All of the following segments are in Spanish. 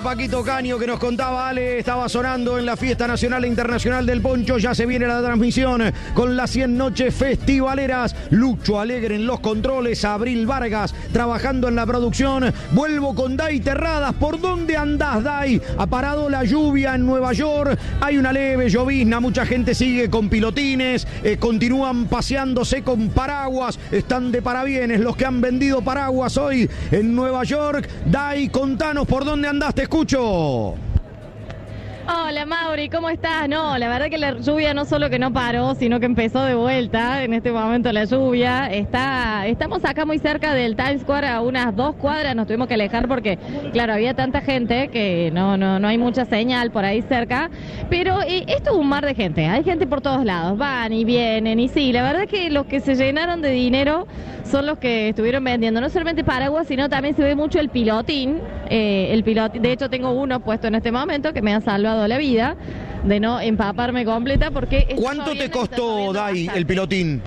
de Paquito Caño que nos contaba Ale, estaba sonando en la Fiesta Nacional e Internacional del Poncho. Ya se viene la transmisión con las 100 noches festivaleras. Lucho Alegre en los controles, Abril Vargas trabajando en la producción. Vuelvo con Day Terradas. ¿Por dónde andás, Day? Ha parado la lluvia en Nueva York, hay una leve llovizna, mucha gente sigue con pilotines, continúan paseándose con paraguas, están de parabienes los que han vendido paraguas hoy en Nueva York. Day, contanos por dónde andás, te escucho. Hola Mauri, ¿cómo estás? No, la verdad que la lluvia no solo que no paró, sino que empezó de vuelta. En este momento la lluvia estamos acá muy cerca del Times Square, a unas 2 cuadras. Nos tuvimos que alejar porque, claro, había tanta gente que no hay mucha señal por ahí cerca. Pero esto es un mar de gente, hay gente por todos lados, van y vienen. Y sí, la verdad que los que se llenaron de dinero son los que estuvieron vendiendo no solamente paraguas, sino también se ve mucho el pilotín. De hecho tengo uno puesto en este momento que me ha salvado la vida de no empaparme completa porque... ¿Cuánto te costó, Day, el pilotín?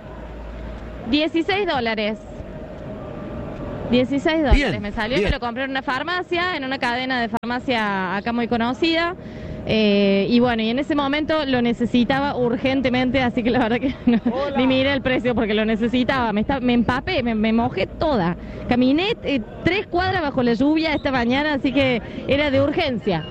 $16. $16 bien, me salió, bien. Me lo compré en una farmacia, en una cadena de farmacia acá muy conocida. Y bueno, y en ese momento lo necesitaba urgentemente, así que la verdad que ni miré el precio porque lo necesitaba. Me empapé, me mojé toda. Caminé 3 cuadras bajo la lluvia esta mañana, así que era de urgencia.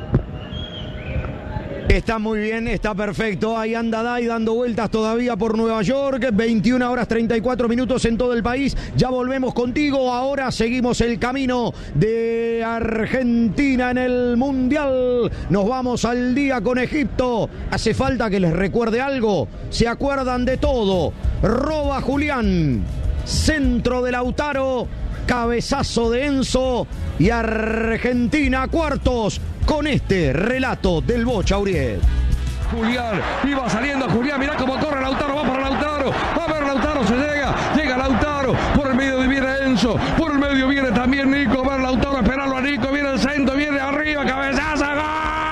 Está muy bien, está perfecto. Ahí anda Day dando vueltas todavía por Nueva York. 21 horas 34 minutos en todo el país. Ya volvemos contigo. Ahora seguimos el camino de Argentina en el Mundial. Nos vamos al día con Egipto. ¿Hace falta que les recuerde algo? Se acuerdan de todo. Roba Julián. Centro de Lautaro. Cabezazo de Enzo. Y Argentina cuartos. Con este relato del Bocha Uriel. Julián, iba saliendo Julián, mirá cómo corre Lautaro, va para Lautaro, a ver Lautaro, llega Lautaro, por el medio viene Enzo, por el medio viene también Nico, a ver Lautaro, esperarlo a Nico, viene el centro, viene arriba, cabezazo, ¡gol!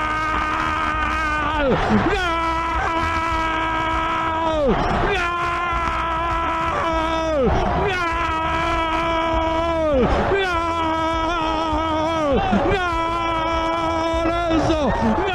¡Gol! ¡Gol! ¡Gol! ¡Gol! ¡Gol!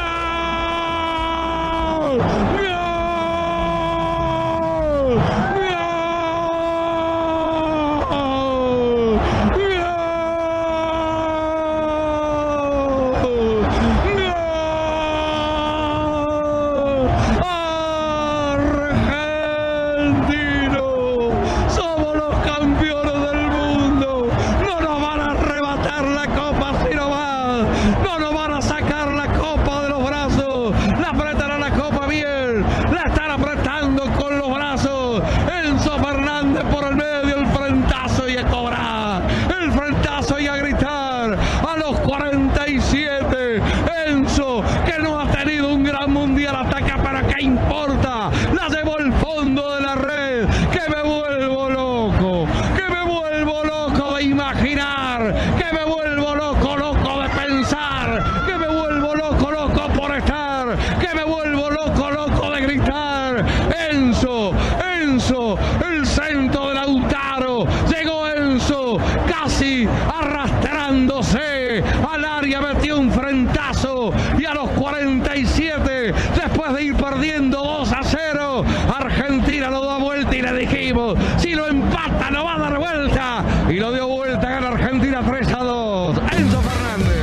El centro de Lautaro, llegó Enzo, casi arrastrándose al área, metió un